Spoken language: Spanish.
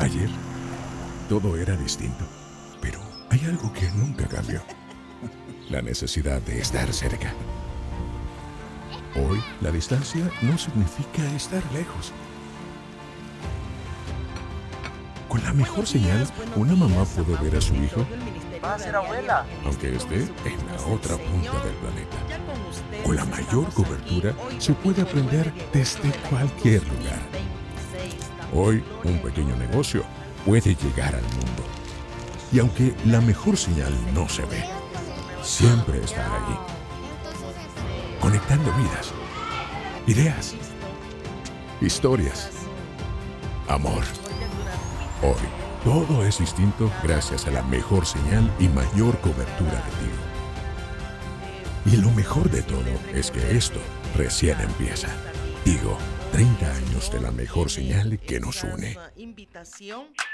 Ayer todo era distinto, pero hay algo que nunca cambió. La necesidad de estar cerca. Hoy, la distancia no significa estar lejos. Con la mejor señal, una mamá puede ver a su hijo, Va a ser abuela. aunque esté en la otra punta del planeta. Con la mayor cobertura, se puede aprender desde cualquier lugar. Hoy, un pequeño negocio puede llegar al mundo. Y aunque la mejor señal no se ve, siempre estará allí. Conectando vidas, ideas, historias, amor. Hoy, todo es distinto gracias a la mejor señal y mayor cobertura de Tigo. Y lo mejor de todo es que esto recién empieza. Tigo, 30 años de la mejor señal que nos une. Invitación